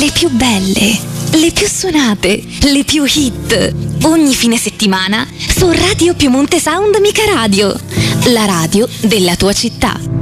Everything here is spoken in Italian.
le più belle, le più suonate, le più hit. Ogni fine settimana su Radio Piemonte Sound Mica Radio, la radio della tua città.